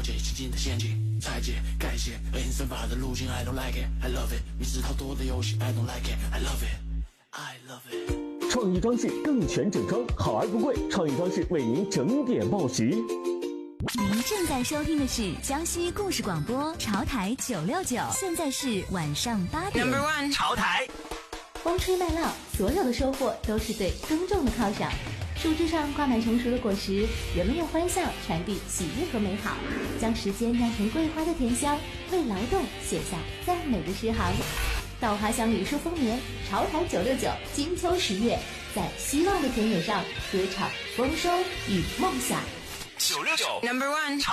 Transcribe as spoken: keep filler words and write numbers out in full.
解情境的陷阱，拆解改写恶性生发的路径 I don't like it I love it 密室逃脱的游戏 I don't like it I love it I love it 创意装饰更全整装，好而不贵，创意装饰为您整点报时。 您正在收听的是江西故事广播潮台九六九，现在是晚上八点。 Number one 潮台， 风吹麦浪，所有的收获都是对耕种的犒赏。树枝上挂满成熟的果实，人们用欢笑传递喜悦和美好，将时间酿成桂花的甜香，为劳动写下赞美的诗行。稻花香里树丰绵，潮台九六九金秋十月，在希望的田野上歌唱丰收与梦想。 九六九 Number one